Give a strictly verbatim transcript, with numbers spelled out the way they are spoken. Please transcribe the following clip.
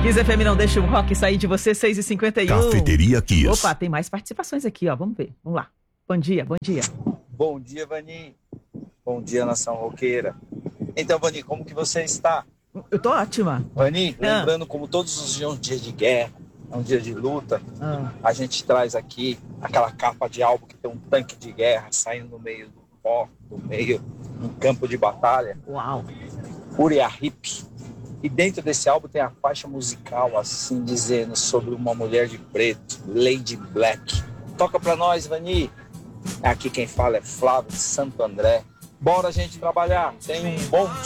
Kiss F M não deixa o rock sair de você, seis e cinquenta e um. Cafeteria Kiss. Opa, tem mais participações aqui, ó. Vamos ver. Vamos lá. Bom dia, bom dia. Bom dia, Vani. Bom dia, nação roqueira. Então, Vani, como que você está? Eu tô ótima. Vani, Ah. lembrando como todos os dias é um dia de guerra, é um dia de luta, Ah. a gente traz aqui aquela capa de álbum que tem um tanque de guerra saindo no meio do pó, no meio do campo de batalha. Uau. Uriah Heep. E dentro desse álbum tem a faixa musical, assim, dizendo sobre uma mulher de preto, Lady Black. Toca pra nós, Vani. Aqui quem fala é Flávio de Santo André. Bora, gente, trabalhar. Tenha um bom